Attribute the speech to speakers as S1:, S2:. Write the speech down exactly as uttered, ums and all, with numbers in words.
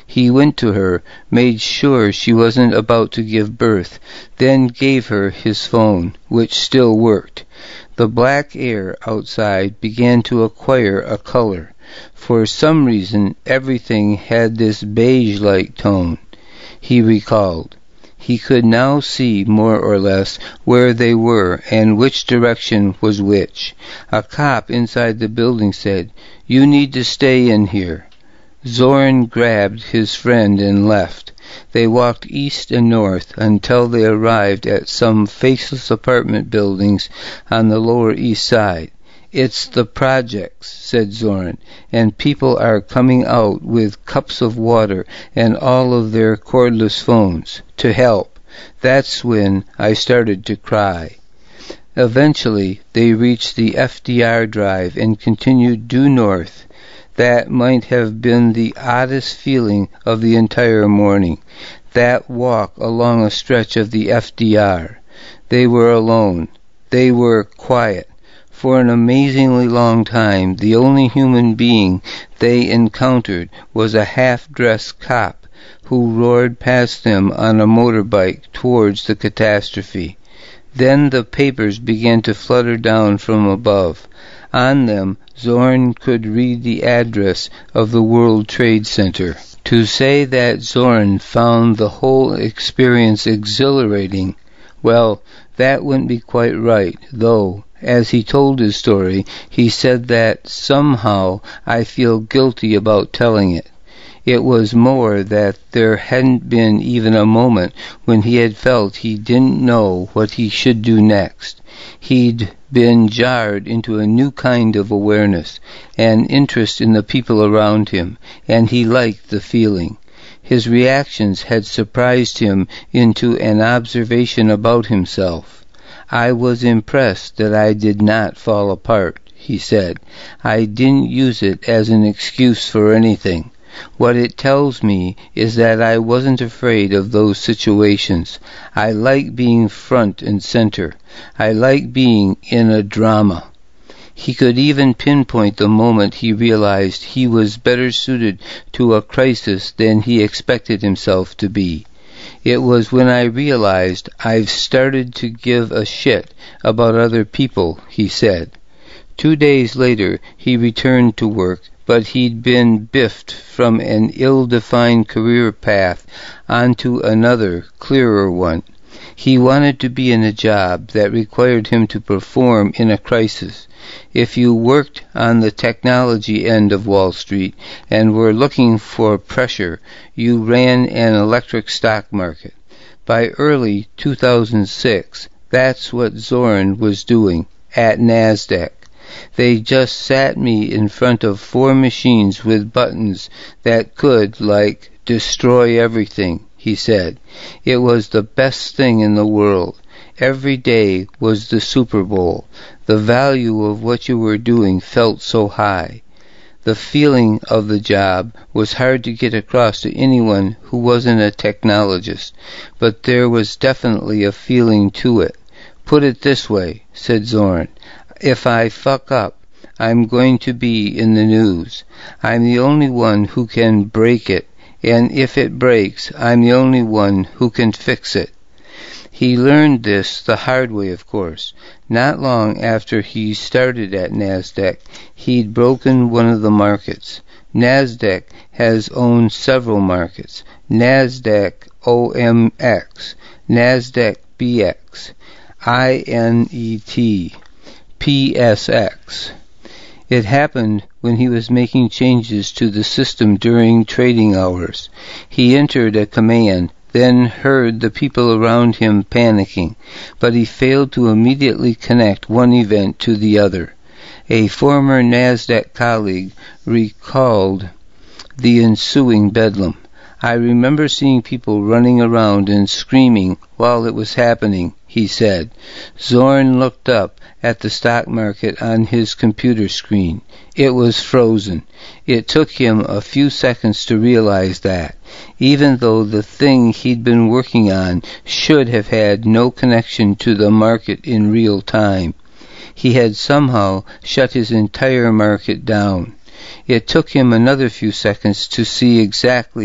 S1: He went to her, made sure she wasn't about to give birth, then gave her his phone, which still worked. The black air outside began to acquire a color. For some reason, everything had this beige-like tone, he recalled. He could now see, more or less, where they were and which direction was which. A cop inside the building said, "You need to stay in here." Zoran grabbed his friend and left. They walked east and north until they arrived at some faceless apartment buildings on the Lower East Side. "It's the projects," said Zoran, "and people are coming out with cups of water and all of their cordless phones to help. That's when I started to cry." Eventually, they reached the F D R Drive and continued due north. That might have been the oddest feeling of the entire morning, that walk along a stretch of the F D R. They were alone. They were quiet. For an amazingly long time, the only human being they encountered was a half-dressed cop who roared past them on a motorbike towards the catastrophe. Then the papers began to flutter down from above. On them, Zoran could read the address of the World Trade Center. To say that Zoran found the whole experience exhilarating, well, that wouldn't be quite right, though, as he told his story, he said that somehow I feel guilty about telling it. It was more that there hadn't been even a moment when he had felt he didn't know what he should do next. He'd been jarred into a new kind of awareness, an interest in the people around him, and he liked the feeling. His reactions had surprised him into an observation about himself. "I was impressed that I did not fall apart," he said. "I didn't use it as an excuse for anything. What it tells me is that I wasn't afraid of those situations. I like being front and center. I like being in a drama." He could even pinpoint the moment he realized he was better suited to a crisis than he expected himself to be. "It was when I realized I've started to give a shit about other people," he said. Two days later, he returned to work, but he'd been biffed from an ill-defined career path onto another, clearer one. He wanted to be in a job that required him to perform in a crisis. If you worked on the technology end of Wall Street and were looking for pressure, you ran an electric stock market. By early two thousand six, that's what Zoran was doing at NASDAQ. "They just sat me in front of four machines with buttons that could, like, destroy everything," he said. "It was the best thing in the world. Every day was the Super Bowl. The value of what you were doing felt so high. The feeling of the job was hard to get across to anyone who wasn't a technologist, but there was definitely a feeling to it. Put it this way," said Zoran. "If I fuck up, I'm going to be in the news. I'm the only one who can break it, and if it breaks, I'm the only one who can fix it." He learned this the hard way, of course. Not long after he started at NASDAQ, he'd broken one of the markets. NASDAQ has owned several markets: NASDAQ O M X, NASDAQ B X, I N E T, P S X. It happened when he was making changes to the system during trading hours. He entered a command, then heard the people around him panicking, but he failed to immediately connect one event to the other. A former NASDAQ colleague recalled the ensuing bedlam. "I remember seeing people running around and screaming while it was happening," he said. Zoran looked up at the stock market on his computer screen. It was frozen. It took him a few seconds to realize that, even though the thing he'd been working on should have had no connection to the market in real time, he had somehow shut his entire market down. It took him another few seconds to see exactly